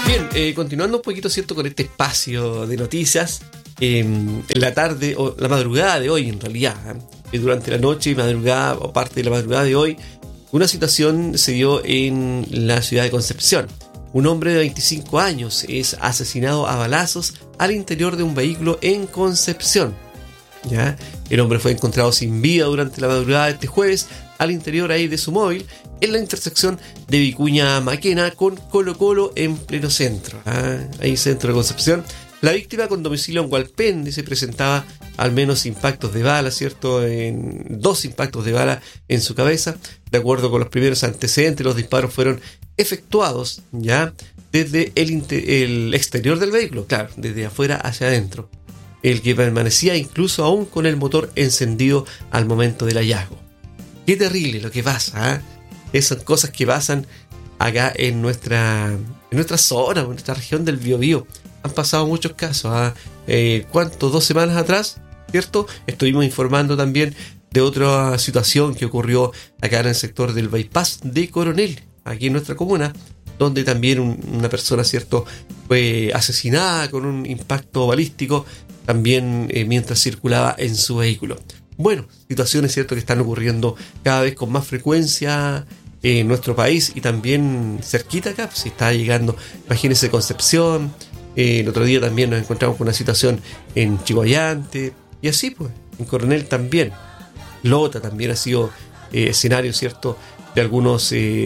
Bien, continuando un poquito, ¿cierto?, con este espacio de noticias, en la tarde, o la madrugada de hoy en realidad, durante la noche y madrugada, o parte de la madrugada de hoy, una situación se dio en la ciudad de Concepción. Un hombre de 25 años es asesinado a balazos al interior de un vehículo en Concepción. ¿Ya? El hombre fue encontrado sin vida durante la madrugada de este jueves al interior ahí de su móvil en la intersección de Vicuña Maquena con Colo Colo en pleno centro. Ahí centro de Concepción. La víctima, con domicilio en Hualpén, se presentaba al menos impactos de bala, ¿cierto? En 2 impactos de bala en su cabeza. De acuerdo con los primeros antecedentes, los disparos fueron efectuados ya desde el exterior del vehículo, claro, desde afuera hacia adentro, el que permanecía incluso aún con el motor encendido al momento del hallazgo. Qué terrible lo que pasa, Esas cosas que pasan acá en nuestra zona, en nuestra región del Biobío. Han pasado muchos casos. ¿Cuánto? 2 semanas atrás, ¿cierto? Estuvimos informando también de otra situación que ocurrió acá en el sector del bypass de Coronel, aquí en nuestra comuna, donde también una persona, ¿cierto?, fue asesinada con un impacto balístico, también mientras circulaba en su vehículo. Bueno, situaciones, ¿cierto?, que están ocurriendo cada vez con más frecuencia en nuestro país y también cerquita acá, pues, si está llegando, imagínense, Concepción. El otro día también nos encontramos con una situación en Chihuayante, y así pues, en Coronel también. Lota también ha sido escenario, ¿cierto?, de algunas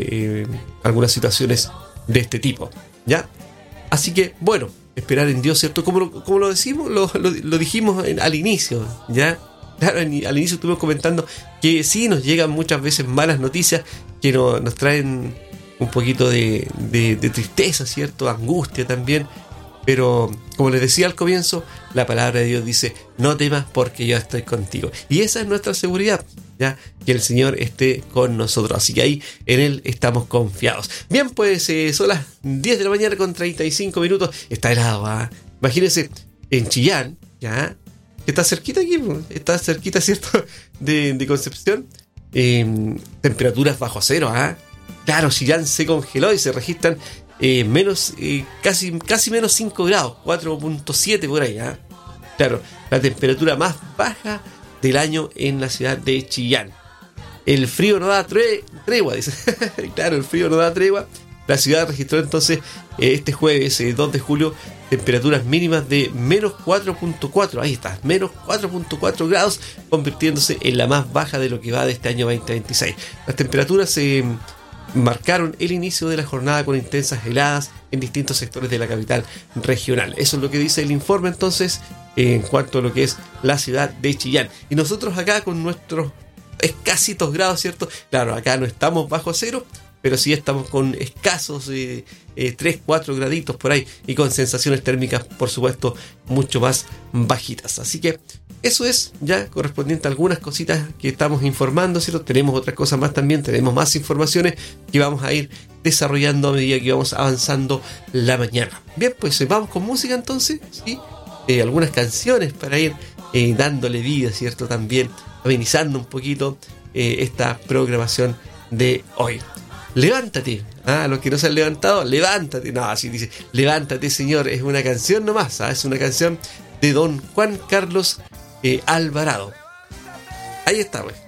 situaciones de este tipo, ¿ya? Así que, bueno, esperar en Dios, ¿cierto? Como lo decimos, lo dijimos al inicio, ¿ya? Claro, al inicio estuvimos comentando que sí nos llegan muchas veces malas noticias que nos traen un poquito de tristeza, ¿cierto? Angustia también. Pero, como les decía al comienzo, la palabra de Dios dice: no temas porque yo estoy contigo. Y esa es nuestra seguridad, ¿ya? Que el Señor esté con nosotros. Así que ahí en Él estamos confiados. Bien, pues son las 10 de la mañana con 35 minutos. Está helado, Imagínense, en Chillán, ¿ya? Que está cerquita aquí, está cerquita, ¿cierto?, de Concepción. Temperaturas bajo cero, Claro, Chillán se congeló y se registran casi menos 5 grados, 4.7 por ahí, Claro, la temperatura más baja del año en la ciudad de Chillán. El frío no da tregua, dice. Claro, el frío no da tregua. La ciudad registró entonces este jueves 2 de julio temperaturas mínimas de menos 4.4, ahí está, menos 4.4 grados, convirtiéndose en la más baja de lo que va de este año 2026. Las temperaturas marcaron el inicio de la jornada con intensas heladas en distintos sectores de la capital regional. Eso es lo que dice el informe entonces en cuanto a lo que es la ciudad de Chillán. Y nosotros acá con nuestros escasitos grados, ¿cierto? Claro, acá no estamos bajo cero, pero sí estamos con escasos 3-4 graditos por ahí y con sensaciones térmicas, por supuesto, mucho más bajitas. Así que eso es ya correspondiente a algunas cositas que estamos informando, ¿cierto? Tenemos otras cosas más también, tenemos más informaciones que vamos a ir desarrollando a medida que vamos avanzando la mañana. Bien, pues vamos con música entonces, ¿sí? Algunas canciones para ir dándole vida, ¿cierto? También amenizando un poquito esta programación de hoy. Levántate, a los que no se han levantado, levántate. No, así dice, levántate, Señor. Es una canción nomás, es una canción de don Juan Carlos Alvarado. Ahí está, pues.